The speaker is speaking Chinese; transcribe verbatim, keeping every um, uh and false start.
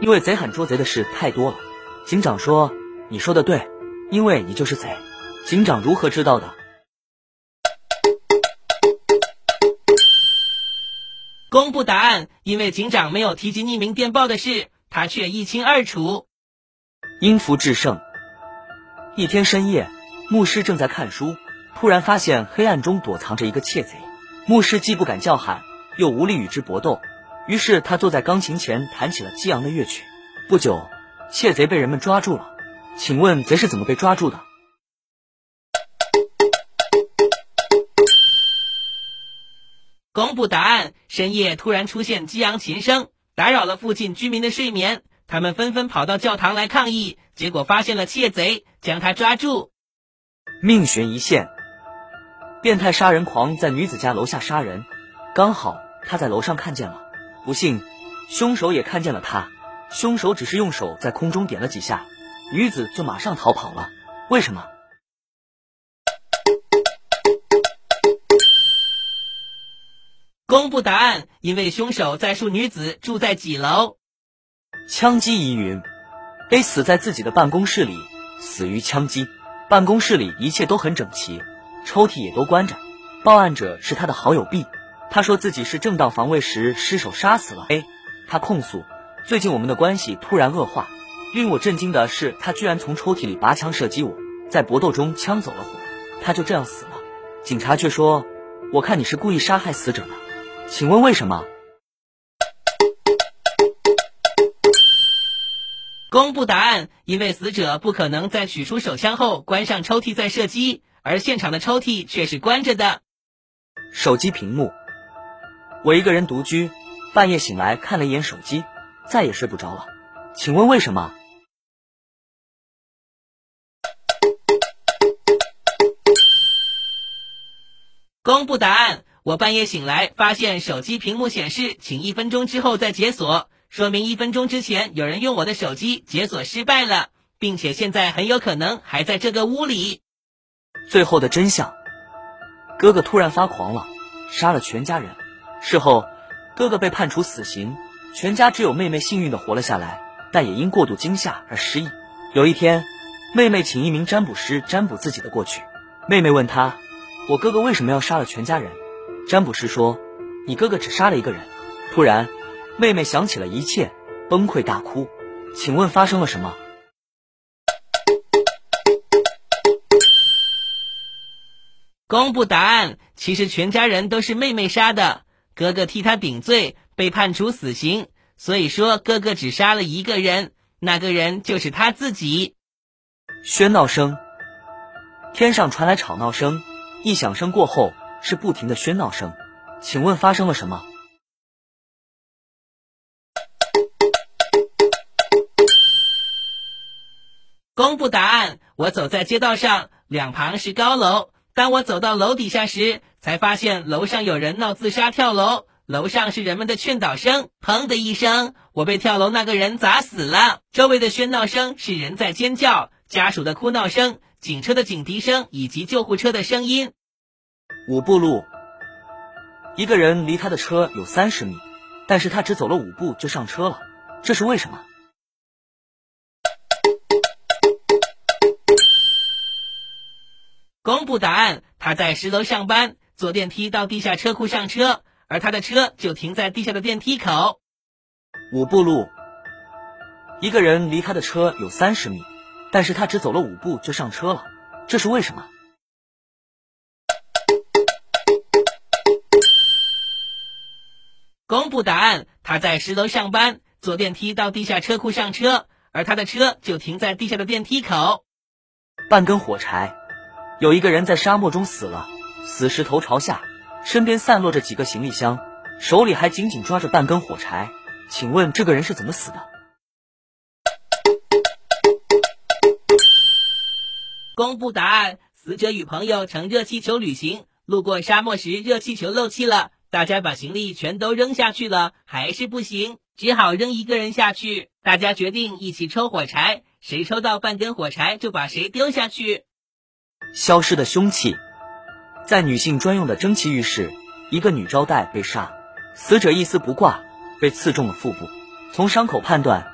因为贼喊捉贼的事太多了。警长说：“你说的对，因为你就是贼。”警长如何知道的？ 公布答案，因为警长没有提及匿名电报的事，他却一清二楚。 因福制胜。一天深夜，牧师正在看书，突然发现黑暗中躲藏着一个窃贼。牧师既不敢叫喊，又无力与之搏斗，于是他坐在钢琴前弹起了激昂的乐曲。不久，窃贼被人们抓住了。请问贼是怎么被抓住的？ 公布答案，深夜突然出现激昂琴声，打扰了附近居民的睡眠，他们纷纷跑到教堂来抗议，结果发现了窃贼，将他抓住。 命悬一线。变态杀人狂在女子家楼下杀人，刚好他在楼上看见了，不幸凶手也看见了他。凶手只是用手在空中点了几下，女子就马上逃跑了。为什么？ 公布答案，因为凶手在述女子住在几楼。 枪击疑云。 A 死在自己的办公室里，死于枪击。办公室里一切都很整齐，抽屉也都关着。报案者是他的好友 B， 他说自己是正当防卫时失手杀死了 A。 他控诉最近我们的关系突然恶化，令我震惊的是他居然从抽屉里拔枪射击我，在搏斗中枪走了火，他就这样死了。警察却说，我看你是故意杀害死者的，请问为什么？ 公布答案，因为死者不可能在取出手枪后关上抽屉再射击，而现场的抽屉却是关着的。 手机屏幕。我一个人独居，半夜醒来看了一眼手机，再也睡不着了，请问为什么？ 公布答案，我半夜醒来发现手机屏幕显示请一分钟之后再解锁，说明一分钟之前有人用我的手机解锁失败了，并且现在很有可能还在这个屋里。 最后的真相，哥哥突然发狂了，杀了全家人。事后哥哥被判处死刑，全家只有妹妹幸运地活了下来，但也因过度惊吓而失忆。有一天，妹妹请一名占卜师占卜自己的过去。妹妹问他，我哥哥为什么要杀了全家人？占卜师说，你哥哥只杀了一个人。突然妹妹想起了一切，崩溃大哭。请问发生了什么？ 公布答案，其实全家人都是妹妹杀的，哥哥替她顶罪，被判处死刑，所以说哥哥只杀了一个人，那个人就是他自己。 喧闹声。天上传来吵闹声，一响声过后是不停的喧闹声，请问发生了什么？ 公布答案，我走在街道上，两旁是高楼，当我走到楼底下时，才发现楼上有人闹自杀跳楼，楼上是人们的劝导声，砰的一声，我被跳楼那个人砸死了。周围的喧闹声是人在尖叫，家属的哭闹声，警车的警笛声以及救护车的声音。 五步路。一个人离他的车有三十米，但是他只走了五步就上车了，这是为什么？ 公布答案，他在十楼上班，坐电梯到地下车库上车，而他的车就停在地下的电梯口。 五步路。一个人离他的车有三十米，但是他只走了五步就上车了，这是为什么？ 公布答案，他在十楼上班，坐电梯到地下车库上车，而他的车就停在地下的电梯口。 半根火柴。有一个人在沙漠中死了，死时头朝下，身边散落着几个行李箱，手里还紧紧抓着半根火柴，请问这个人是怎么死的？ 公布答案，死者与朋友乘热气球旅行，路过沙漠时热气球漏气了，大家把行李全都扔下去了，还是不行，只好扔一个人下去，大家决定一起抽火柴，谁抽到半根火柴就把谁丢下去。 消失的凶器。在女性专用的蒸汽浴室，一个女招待被杀，死者一丝不挂，被刺中了腹部。从伤口判断，